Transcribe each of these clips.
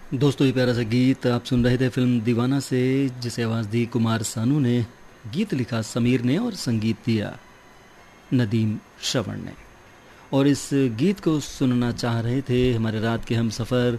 दोस्तों, ये प्यारा सा गीत आप सुन रहे थे फिल्म दीवाना से, जिसे आवाज़ दी कुमार सानू ने, गीत लिखा समीर ने और संगीत दिया नदीम श्रवण ने। और इस गीत को सुनना चाह रहे थे हमारे रात के हम सफ़र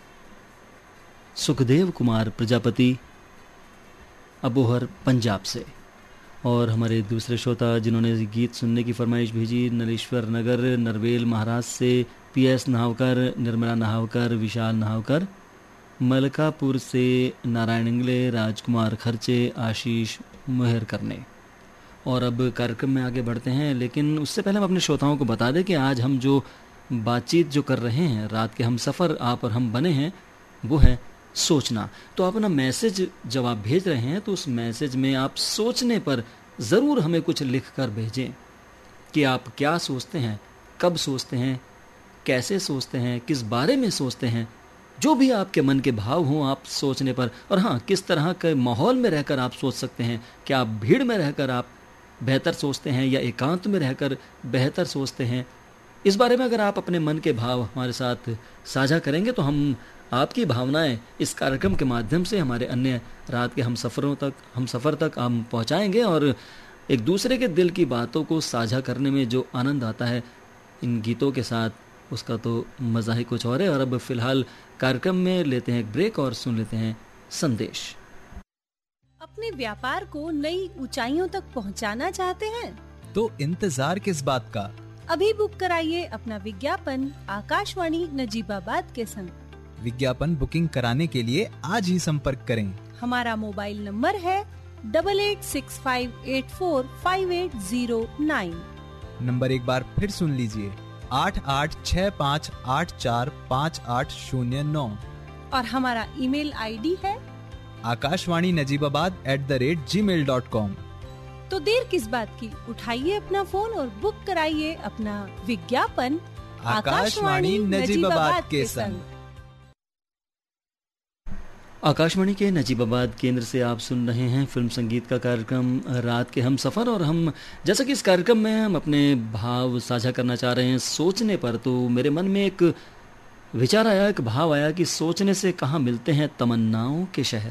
सुखदेव कुमार प्रजापति, अबोहर पंजाब से। और हमारे दूसरे श्रोता जिन्होंने गीत सुनने की फरमाइश भेजी, नरेश्वर नगर नरवेल महाराष्ट्र से PS नहावकर, निर्मला नहावकर, विशाल नहावकर, मलकापुर से नारायण इंगले, राजकुमार खर्चे, आशीष मेहर करने। और अब कार्यक्रम में आगे बढ़ते हैं, लेकिन उससे पहले हम अपने श्रोताओं को बता दें कि आज हम जो बातचीत जो कर रहे हैं, रात के हम सफ़र आप और हम बने हैं, वो है सोचना। तो आप अपना मैसेज जब आप भेज रहे हैं तो उस मैसेज में आप सोचने पर ज़रूर हमें कुछ लिख कर भेजें कि आप क्या सोचते हैं, कब सोचते हैं, कैसे सोचते हैं, किस बारे में सोचते हैं, जो भी आपके मन के भाव हों आप सोचने पर। और हाँ, किस तरह के माहौल में रहकर आप सोच सकते हैं, क्या आप भीड़ में रहकर आप बेहतर सोचते हैं या एकांत में रहकर बेहतर सोचते हैं। इस बारे में अगर आप अपने मन के भाव हमारे साथ साझा करेंगे तो हम आपकी भावनाएं इस कार्यक्रम के माध्यम से हमारे अन्य रात के हम सफ़र तक हम पहुंचाएंगे। और एक दूसरे के दिल की बातों को साझा करने में जो आनंद आता है इन गीतों के साथ, उसका तो मज़ा ही कुछ और है। और अब फिलहाल कार्यक्रम में लेते हैं एक ब्रेक और सुन लेते हैं संदेश। अपने व्यापार को नई ऊंचाइयों तक पहुंचाना चाहते हैं तो इंतजार किस बात का, अभी बुक कराइए अपना विज्ञापन आकाशवाणी नजीबाबाद के संग। विज्ञापन बुकिंग कराने के लिए आज ही संपर्क करें। हमारा मोबाइल नंबर है 8865845809। नंबर एक बार फिर सुन लीजिए, 8865845809। और हमारा ईमेल ID है akashwani najibabad@gmail.com। तो देर किस बात की, उठाइए अपना फोन और बुक कराइए अपना विज्ञापन आकाशवाणी नजीबाबाद के संग। आकाशवाणी के नजीबाबाद केंद्र से आप सुन रहे हैं फिल्म संगीत का कार्यक्रम रात के हम सफ़र। और हम जैसा कि इस कार्यक्रम में हम अपने भाव साझा करना चाह रहे हैं सोचने पर, तो मेरे मन में एक विचार आया, एक भाव आया कि सोचने से कहाँ मिलते हैं तमन्नाओं के शहर।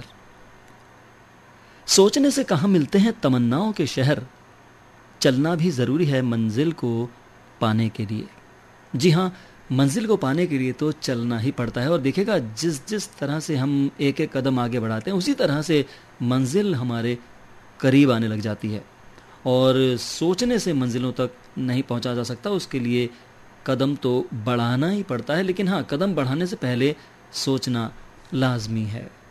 सोचने से कहाँ मिलते हैं तमन्नाओं के शहर, चलना भी ज़रूरी है मंजिल को पाने के लिए। जी हाँ, मंजिल को पाने के लिए तो चलना ही पड़ता है। और देखिएगा, जिस जिस तरह से हम एक एक कदम आगे बढ़ाते हैं, उसी तरह से मंजिल हमारे करीब आने लग जाती है। और सोचने से मंजिलों तक नहीं पहुंचा जा सकता, उसके लिए कदम तो बढ़ाना ही पड़ता है। लेकिन हाँ, कदम बढ़ाने से पहले सोचना लाजमी है।